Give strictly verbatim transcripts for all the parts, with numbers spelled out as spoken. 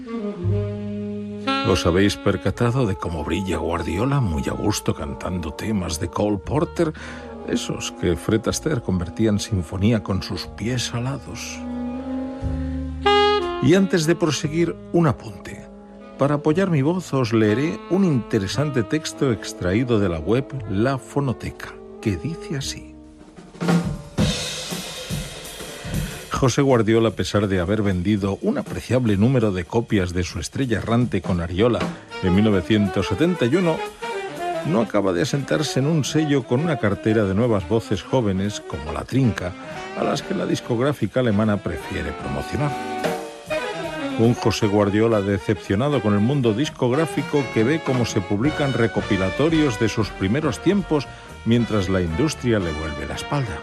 ¿Os habéis percatado de cómo brilla Guardiola muy a gusto cantando temas de Cole Porter? Esos que Fred Astaire convertía en sinfonía con sus pies alados. Y antes de proseguir, un apunte. Para apoyar mi voz os leeré un interesante texto extraído de la web La Fonoteca, que dice así. José Guardiola, a pesar de haber vendido un apreciable número de copias de su Estrella Errante con Ariola en mil novecientos setenta y uno, no acaba de asentarse en un sello con una cartera de nuevas voces jóvenes como La Trinca, a las que la discográfica alemana prefiere promocionar. Un José Guardiola decepcionado con el mundo discográfico que ve cómo se publican recopilatorios de sus primeros tiempos mientras la industria le vuelve la espalda.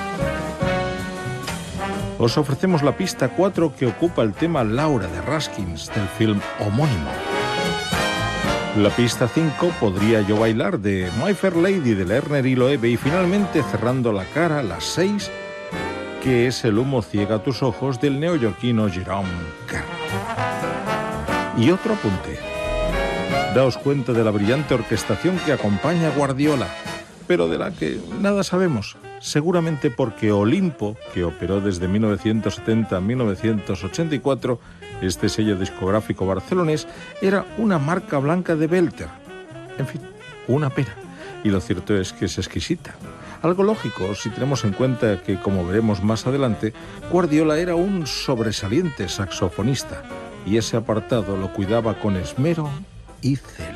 Os ofrecemos la pista cuatro que ocupa el tema Laura de Raskins del film homónimo. La pista cinco, Podría yo bailar, de My Fair Lady de Lerner y Loewe, y finalmente, cerrando la cara, la seis, que es El humo ciega tus ojos del neoyorquino Jerome Kern. Y otro apunte. Daos cuenta de la brillante orquestación que acompaña a Guardiola, pero de la que nada sabemos, seguramente porque Olimpo, que operó desde mil novecientos setenta a mil novecientos ochenta y cuatro, este sello discográfico barcelonés, era una marca blanca de Belter. En fin, una pena. Y lo cierto es que es exquisita. Algo lógico si tenemos en cuenta que, como veremos más adelante, Guardiola era un sobresaliente saxofonista, y ese apartado lo cuidaba con esmero y celo.